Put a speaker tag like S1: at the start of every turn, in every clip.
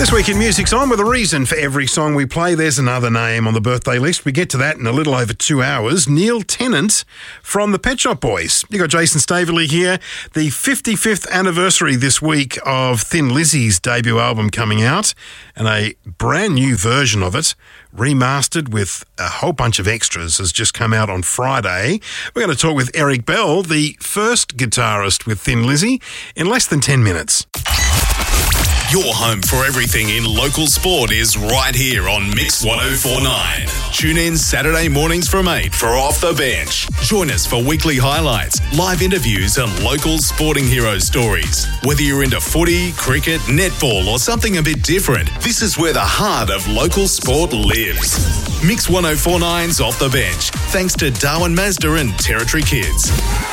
S1: This week in Music's On with a reason for every song we play. There's another name on the birthday list. We get to that in a little over 2 hours. Neil Tennant from the Pet Shop Boys. You got Jason Staveley here. The 55th anniversary this week of Thin Lizzy's debut album coming out, and a brand new version of it, remastered with a whole bunch of extras, has just come out on Friday. We're going to talk with Eric Bell, the first guitarist with Thin Lizzy, in less than 10 minutes.
S2: Your home for everything in local sport is right here on Mix 1049. Tune in Saturday mornings from 8 for Off the Bench. Join us for weekly highlights, live interviews and local sporting hero stories. Whether you're into footy, cricket, netball or something a bit different, this is where the heart of local sport lives. Mix 1049's Off the Bench, thanks to Darwin Mazda and Territory Kids.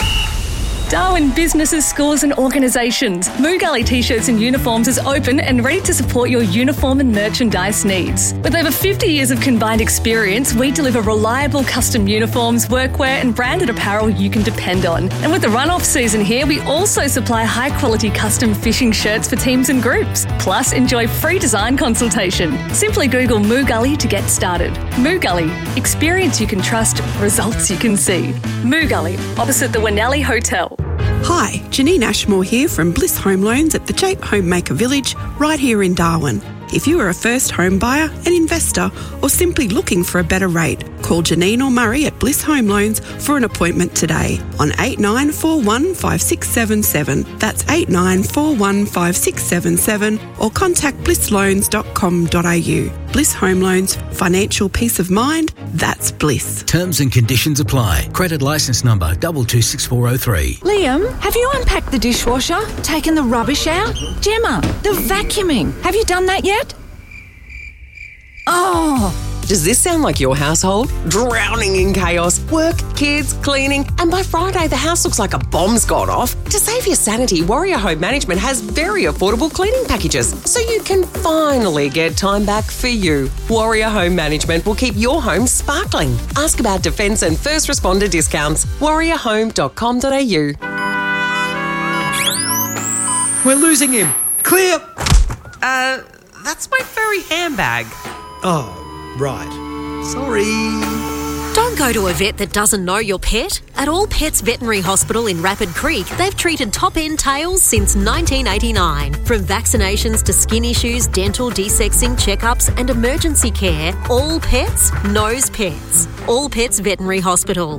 S3: Darwin Businesses, Schools and Organisations. Moo Gully T-shirts and uniforms is open and ready to support your uniform and merchandise needs. With over 50 years of combined experience, we deliver reliable custom uniforms, workwear and branded apparel you can depend on. And with the run-off season here, we also supply high-quality custom fishing shirts for teams and groups. Plus, enjoy free design consultation. Simply Google Moo Gully to get started. Moo Gully. Experience you can trust, results you can see. Moo Gully, opposite the Winnelli Hotel.
S4: Hi, Janine Ashmore here from Bliss Home Loans at the Jape Homemaker Village, right here in Darwin. If you are a first home buyer, an investor, or simply looking for a better rate, call Janine or Murray at Bliss Home Loans for an appointment today on 8941 5677. That's 8941 5677, or contact blissloans.com.au. Bliss Home Loans, financial peace of mind, that's bliss.
S5: Terms and conditions apply. Credit licence number 226403.
S6: Liam, have you unpacked the dishwasher? Taken the rubbish out? Gemma, the vacuuming. Have you done that yet? Oh!
S7: Does this sound like your household? Drowning in chaos, work, kids, cleaning, and by Friday the house looks like a bomb's gone off? To save your sanity, Warrior Home Management has very affordable cleaning packages, so you can finally get time back for you. Warrior Home Management will keep your home sparkling. Ask about defence and first responder discounts. warriorhome.com.au.
S8: We're losing him. Clear!
S7: That's my furry handbag.
S8: Oh, right. Sorry.
S9: Don't go to a vet that doesn't know your pet. At All Pets Veterinary Hospital in Rapid Creek, they've treated top-end tails since 1989. From vaccinations to skin issues, dental, desexing, checkups and emergency care, All Pets knows pets. All Pets Veterinary Hospital.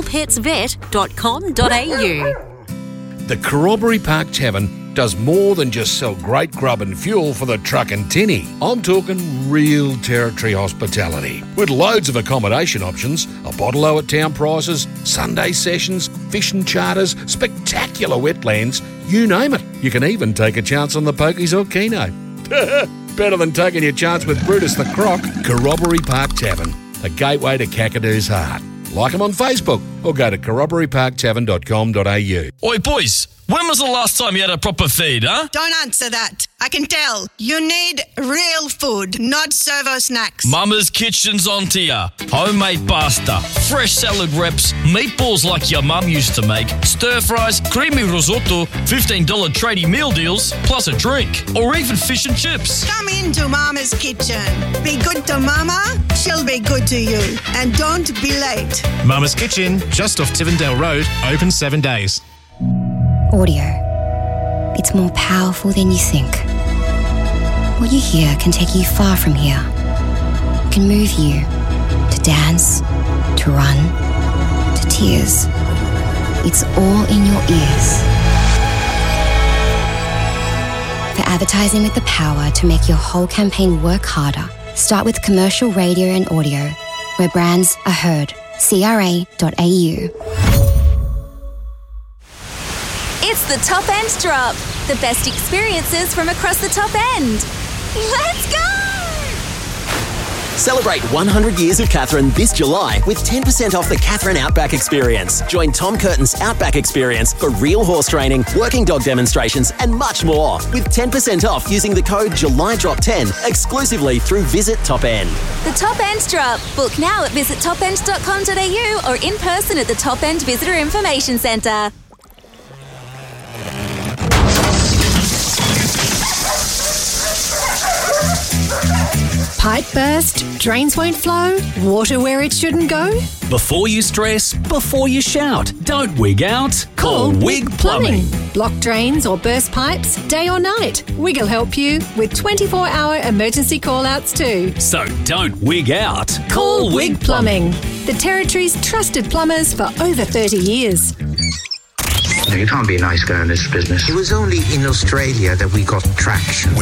S9: allpetsvet.com.au.
S10: The Corroboree Park Tavern does more than just sell great grub and fuel for the truck and tinny. I'm talking real Territory hospitality. With loads of accommodation options, a bottle-o at town prices, Sunday sessions, fishing charters, spectacular wetlands, you name it. You can even take a chance on the pokies or keno. Better than taking your chance with Brutus the Croc. Corroboree Park Tavern, the gateway to Kakadoo's heart. Like them on Facebook or go to corroboreeparktavern.com.au.
S11: Oi, boys, when was the last time you had a proper feed, huh?
S12: Don't answer that. I can tell. You need real food, not servo snacks.
S11: Mama's Kitchen's on to ya. Homemade pasta, fresh salad wraps, meatballs like your mum used to make, stir fries, creamy risotto, $15 tradie meal deals, plus a drink, or even fish and chips.
S12: Come into Mama's Kitchen. Be good to Mama, she'll be good to you. And don't be late.
S13: Mama's Kitchen, just off Tivendale Road, open 7 days.
S14: Audio. It's more powerful than you think. What you hear can take you far from here. It can move you to dance, to run, to tears. It's all in your ears. For advertising with the power to make your whole campaign work harder, start with commercial radio and audio, where brands are heard. CRA.au.
S15: It's the Top End Drop. The best experiences from across the top end. Let's go!
S16: Celebrate 100 years of Catherine this July with 10% off the Catherine Outback Experience. Join Tom Curtin's Outback Experience for real horse training, working dog demonstrations and much more with 10% off using the code JulyDrop10 exclusively through Visit Top End.
S15: The Top End Drop. Book now at visittopend.com.au or in person at the Top End Visitor Information Centre.
S17: Pipe burst? Drains won't flow? Water where it shouldn't go?
S18: Before you stress, before you shout, don't wig out. Call Wig Plumbing.
S17: Blocked drains or burst pipes, day or night. Wig will help you with 24-hour emergency call-outs too.
S18: So don't wig out.
S17: Call Wig Plumbing. The Territory's trusted plumbers for over 30 years.
S19: No, you can't be a nice guy in this business. It was only in Australia that we got traction.